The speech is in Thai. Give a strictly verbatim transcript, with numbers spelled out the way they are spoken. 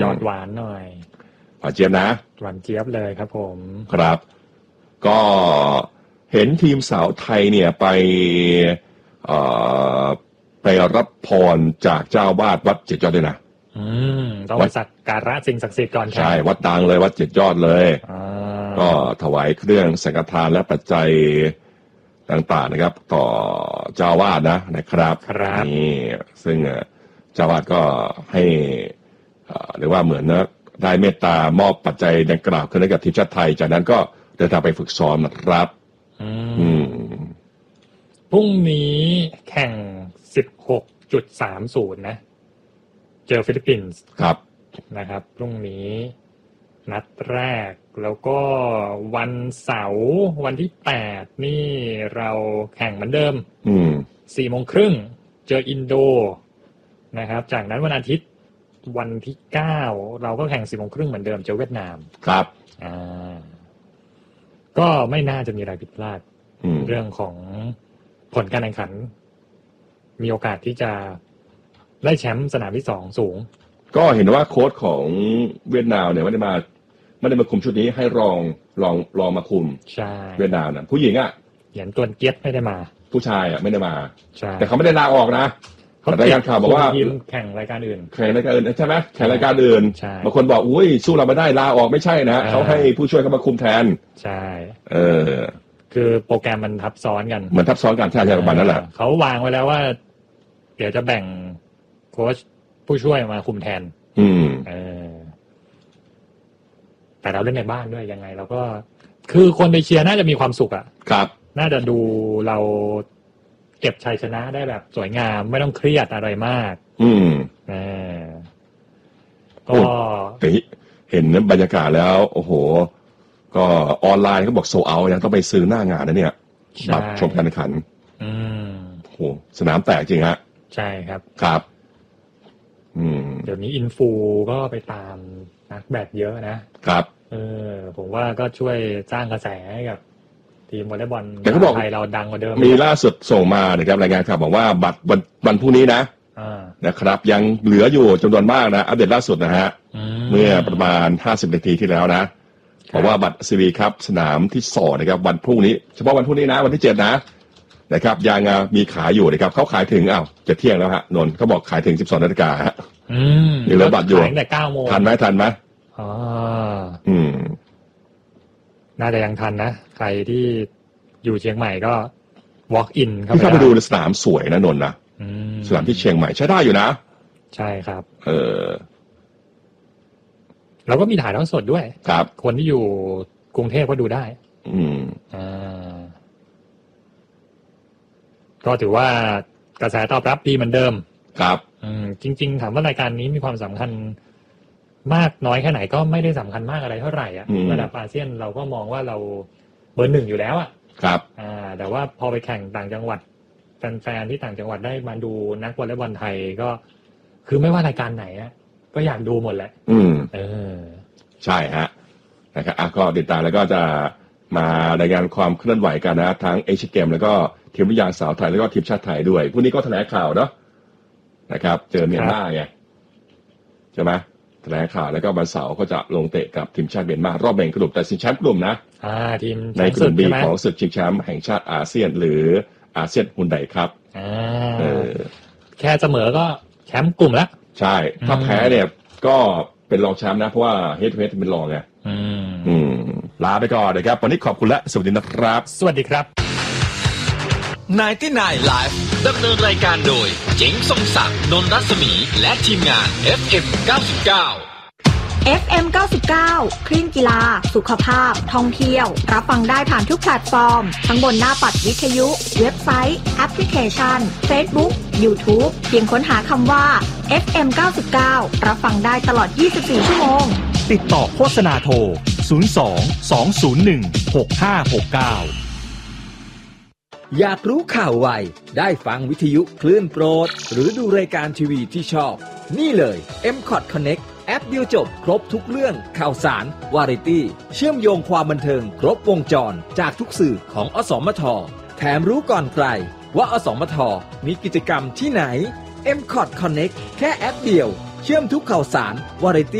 หยอดหวานหน่อยหวานเจี๊ยบนะหวานเจี๊ยบเลยครับผมครับก็เห็นทีมสาวไทยเนี่ยไปเอ่อไปรับพรจากเจ้าวาดวัดเจ็ดยอดด้วยนะอืมต้องไปสักการะสิ่งศักดิ์สิทธิ์ก่อนใช่วัดดังเลยวัดเจ็ดยอดเลยก็ถวายเครื่องสังฆทานและปัจจัยต่างๆนะครับต่อเจ้าวาดนะนะครับนี่ซึ่งเจ้าวาดก็ให้เรียกว่าเหมือนนะได้เมตตามอบปัจจัยดังกล่าวขึ้นให้กับทีมชาติไทยจากนั้นก็เดินทางไปฝึกซ้อมนะครับอืมพรุ่งนี้แข่ง สิบหกจุดสามศูนย์ นะเจอฟิลิปปินส์ครับนะครับพรุ่งนี้นัดแรกแล้วก็วันเสาร์วันที่แปดนี่เราแข่งเหมือนเดิมอืมสี่โมงครึ่งเจออินโดนะครับจากนั้นวันอาทิตย์วันที่เก้าเราก็แข่งสี่โมงครึ่งเหมือนเดิมเจอเวียดนามครับอ่าก็ไม่น่าจะมีอะไรผิดพลาดเรื่องของผลการแข่งขันมีโอกาสที่จะได้แชมป์สนามที่สองสูงก็เห็นว่าโค้ชของเวียดนามเนี่ยไม่ได้มาไม่ได้มาคุมชุดนี้ให้รองรองรองมาคุมใช่เวียดนามนะผู้หญิงอ่ะเหยียนตวนเกียรติไม่ได้มาผู้ชายอ่ะไม่ได้มาใช่แต่เขาไม่ได้ลาออกนะรายการข่าวบอกว่าทีมแข่งรายการอื่นแข่งรายการอื่นใช่ไหมแข่งรายการอื่นบางคนบอกอุ้ยสู้เราไม่ได้ลาออกไม่ใช่นะเขาให้ผู้ช่วยเขามาคุมแทนใช่เออคือโปรแกรมมันทับซ้อนกันเหมือนทับซ้อนกันใช่ใช่ประมาณนั้นแหละเขาวางไว้แล้วว่าเดี๋ยวจะแบ่งโค้ชผู้ช่วยมาคุมแทนอืมเออแต่เราเล่นในบ้านด้วยยังไงเราก็คือคนไปเชียร์น่าจะมีความสุขอ่ะครับน่าจะดูเราเก็บชัยชนะได้แบบสวยงามไม่ต้องเครียดอะไรมากอืมเออก็เห็นบรรยากาศแล้วโอ้โหก็ออนไลน์เขาบอกโซเอายังต้องไปซื้อหน้างานนะเนี่ยบัตรชมการแข่งขันอืมโอ้โหสนามแตกจริงฮะใช่ครับครับอืมเดี๋ยวนี้อินฟูก็ไปตามนักแบดเยอะนะครับเออผมว่าก็ช่วยสร้างกระแสให้กับทีมวอลเลย์บอลไทยเราดังกว่าเดิมมีล่าสุดส่งมานะครับรายงานข่าวบอกว่าบัตรวันวันพรุ่งนี้นะนะครับยังเหลืออยู่จำนวนมากนะอัปเดตล่าสุดนะฮะเมื่อประมาณห้าสิบนาทีที่แล้วนะบอกว่าบัตรซีวีครับสนามที่สองนะครับวันพรุ่งนี้เฉพาะวันพรุ่งนี้นะวันที่เจ็ดนะนะครับยังมีขายอยู่นะครับเขาขายถึงอ้าวจะเที่ยงแล้วฮะนนท์เขาบอกขายถึงสิบสองนาฬิกาฮะอืมเหลือบัตรอยู่ตั้งแต่เก้าโมงทันไหมทันไหมอ๋ออืมน่าจะยังทันนะใครที่อยู่เชียงใหม่ก็ walk in เข้าไปเข้าไปดูสนามสวยนะนนท์นะสนามที่เชียงใหม่ใช้ได้อยู่นะใช่ครับเออเราก็มีถ่ายทอดสดด้วยครับคนที่อยู่กรุงเทพก็ดูได้อืมอ่าก็ถือว่ากระแสตอบรับดีเหมือนเดิมครับอืมจริงๆถามว่ารายการนี้มีความสำคัญมากน้อยแค่ไหนก็ไม่ได้สำคัญมากอะไรเท่าไหร่อ่ะระดับอาเซียนเราก็มองว่าเราเบอร์หนึ่งอยู่แล้วอ่ะครับอ่าแต่ว่าพอไปแข่งต่างจังหวัดแฟนๆที่ต่างจังหวัดได้มาดูนักวอลเลย์บอลไทยก็คือไม่ว่ารายการไหนอ่ะก็อยากดูหมดแหละอืมเออใช่ฮะนะครับอ่ะก็ติดตามแล้วก็จะมารายงานความเคลื่อนไหวกันนะทั้งเอเชียเกมแล้วก็ทีมวิทยาสาวไทยแล้วก็ทีมชาติไทยด้วยพรุ่งนี้ก็แถลงข่าวเนาะนะครับเจอเมียนมาไงใช่ไหมแถลงข่าวแล้วก็วันเสาร์ก็จะลงเตะกับทีมชาติเมียนมารอบแบ่งกลุ่มแต่ชิงแชมป์กลุ่มนะอ่าทีมในกลุ่ม B ของศึกชิงแชมป์แห่งชาติอาเซียนหรืออาเซียนฮุนไดครับอ่าเออแค่เสมอก็แชมป์กลุ่มแล้วใช่ถ้าแพ้เนี่ยก็เป็นรองแชมป์นะเพราะว่าเฮดทูเฮดเป็นรองไงอืมอืมลาไปก่อนนะครับวันนี้ขอบคุณและสวัสดีนะครับสวัสดีครับไนน์ตี้ไนน์ Live ดำเนินรายการโดยเจ๋งทรงศักดิ์นนท์รัศมีและทีมงาน เอฟ เอ็ม เก้าสิบเก้าเอฟ เอ็ม เก้าสิบเก้า คลื่นกีฬาสุขภาพท่องเที่ยวรับฟังได้ผ่านทุกแพลตฟอร์มทั้งบนหน้าปัดวิทยุเว็บไซต์แอปพลิเคชัน Facebook YouTube เพียงค้นหาคำว่า เอฟ เอ็ม เก้าสิบเก้า รับฟังได้ตลอดยี่สิบสี่ชั่วโมงติดต่อโฆษณาโทรศูนย์ สอง สอง ศูนย์ หนึ่ง หก ห้า หก เก้าอยากรู้ข่าวไวได้ฟังวิทยุคลื่นโปรดหรือดูรายการทีวีที่ชอบนี่เลย เอ็ม คอท Connect แอปเดียวจบครบทุกเรื่องข่าวสารวาไรตี้เชื่อมโยงความบันเทิงครบวงจรจากทุกสื่อของอสมทแถมรู้ก่อนใครว่าอสมทมีกิจกรรมที่ไหน เอ็ม คอท Connect แค่แอปเดียวเชื่อมทุกข่าวสารวาไรตี้